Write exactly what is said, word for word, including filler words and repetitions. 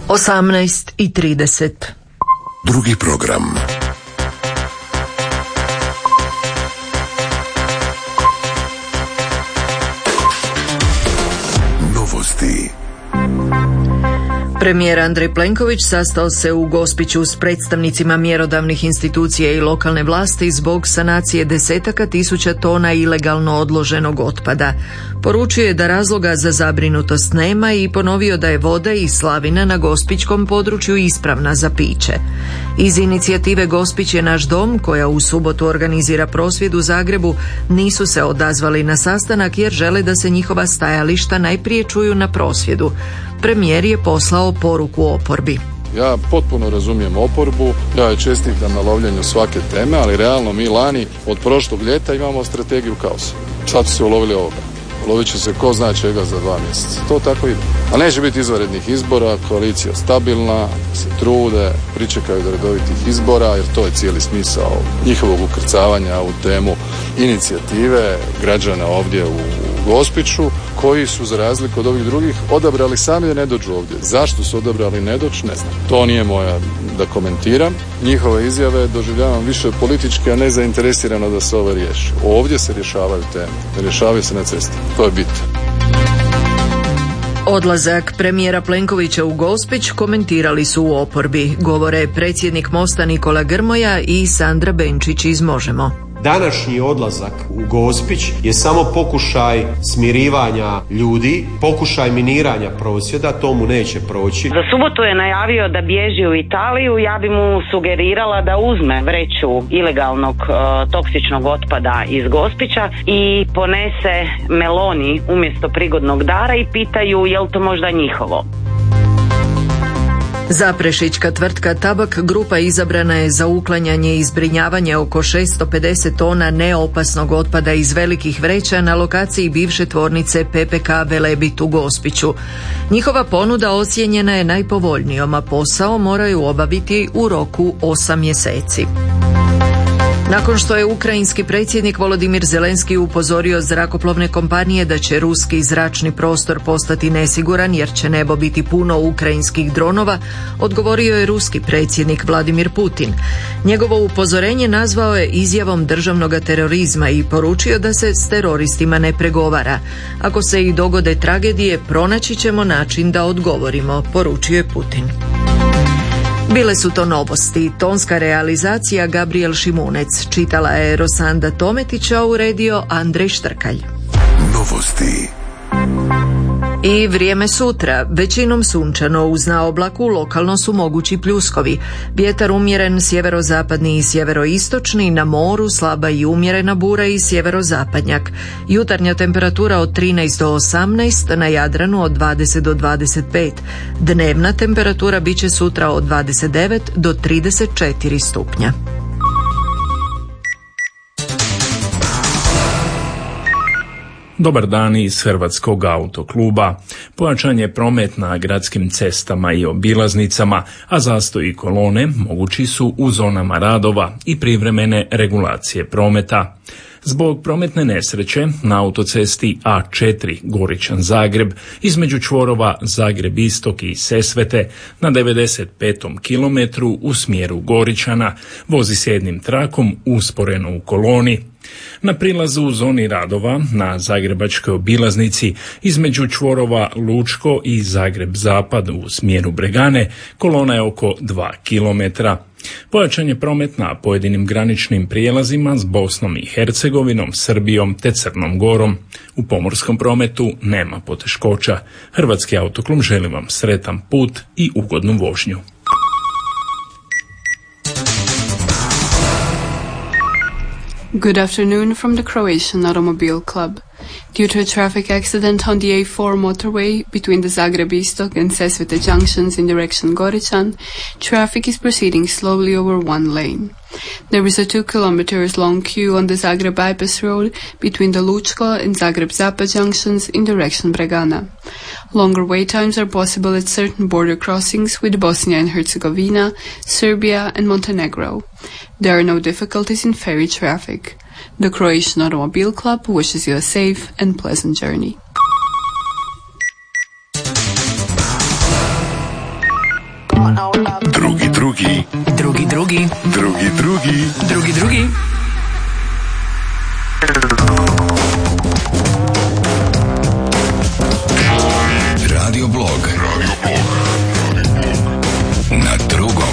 osamnaest i trideset. Drugi program. Novosti. Premijer Andrej Plenković sastao se u Gospiću s predstavnicima mjerodavnih institucija i lokalne vlasti zbog sanacije desetaka tisuća tona ilegalno odloženog otpada. Poručio je da razloga za zabrinutost nema i ponovio da je voda iz slavina na gospićkom području ispravna za piće. Iz inicijative Gospić je naš dom, koja u subotu organizira prosvjed u Zagrebu, nisu se odazvali na sastanak jer žele da se njihova stajališta najprije čuju na prosvjedu. Premijer je poslao poruku oporbi. Ja potpuno razumijem oporbu, ja je čestitam na lovljenju svake teme, ali realno mi lani od prošlog ljeta imamo strategiju kaosa. Sad su se ulovili ovoga. Lovit će se ko zna čega za dva mjeseca. To tako ide. A neće biti izvanrednih izbora, koalicija stabilna, se trude, pričekaju do redovitih izbora, jer to je cijeli smisao njihovog ukrcavanja u temu inicijative građana ovdje u Gospiću, koji su za razliku od ovih drugih odabrali sami da ne dođu ovdje. Zašto su odabrali ne doći, ne znam. To nije moja da komentiram. Njihove izjave doživljavam više politički, a ne zainteresirano da se ovo riješi. Ovdje se rješavaju teme, ne rješavaju se na cesti. To je bit. Odlazak premijera Plenkovića u Gospić komentirali su u oporbi. Govore predsjednik Mosta Nikola Grmoja i Sandra Benčić iz Možemo. Današnji odlazak u Gospić je samo pokušaj smirivanja ljudi, pokušaj miniranja prosvjeda, to mu neće proći. Za subotu je najavio da bježi u Italiju, ja bi mu sugerirala da uzme vreću ilegalnog e, toksičnog otpada iz Gospića i ponese Meloni umjesto prigodnog dara i pitaju je li to možda njihovo. Zaprešićka tvrtka Tabak Grupa izabrana je za uklanjanje i zbrinjavanje oko šesto pedeset tona neopasnog otpada iz velikih vreća na lokaciji bivše tvornice P P K Velebit u Gospiću. Njihova ponuda ocijenjena je najpovoljnijom, a posao moraju obaviti u roku osam mjeseci. Nakon što je ukrajinski predsjednik Volodimir Zelenski upozorio zrakoplovne kompanije da će ruski zračni prostor postati nesiguran jer će nebo biti puno ukrajinskih dronova, odgovorio je ruski predsjednik Vladimir Putin. Njegovo upozorenje nazvao je izjavom državnog terorizma i poručio da se s teroristima ne pregovara. Ako se i dogode tragedije, pronaći ćemo način da odgovorimo, poručio je Putin. Bile su to novosti. Tonska realizacija Gabriel Šimunec. Čitala je Rosanda Tometića, uredio Andrej Štrkalj. Novosti. I vrijeme sutra, većinom sunčano, uz na oblaku lokalno su mogući pljuskovi. Vjetar umjeren sjeverozapadni i sjeveroistočni, na moru slaba i umjerena bura i sjeverozapadnjak. Jutarnja temperatura od trinaest do osamnaest, na Jadranu od dvadeset do dvadeset pet. Dnevna temperatura bit će sutra od dvadeset devet do trideset četiri stupnja. Dobar dan iz Hrvatskog autokluba. Pojačan je promet na gradskim cestama i obilaznicama, a zastoj i kolone mogući su u zonama radova i privremene regulacije prometa. Zbog prometne nesreće na autocesti A četiri Goričan-Zagreb između čvorova Zagreb-Istok i Sesvete na devedeset petom kilometru u smjeru Goričana vozi s jednim trakom usporeno u koloni. Na prilazu u zoni radova na zagrebačkoj obilaznici između čvorova Lučko i Zagreb-Zapad u smjeru Bregane kolona je oko dva kilometra. Pojačan je promet na pojedinim graničnim prijelazima s Bosnom i Hercegovinom, Srbijom te Crnom Gorom. U pomorskom prometu nema poteškoća. Hrvatski autoklub želi vam sretan put i ugodnu vožnju. Good afternoon from the Croatian Automobile Club. Due to a traffic accident on the A four motorway between the Zagreb-Istok and Sesvete junctions in direction Goričan, traffic is proceeding slowly over one lane. There is a two kilometers long queue on the Zagreb bypass road between the Lučko and Zagreb-Zapad junctions in direction Bregana. Longer wait times are possible at certain border crossings with Bosnia and Herzegovina, Serbia and Montenegro. There are no difficulties in ferry traffic. The Croatian Automobile Club wishes you a safe and pleasant journey. Drugi, drugi. Drugi, drugi. Drugi, drugi. Drugi, drugi.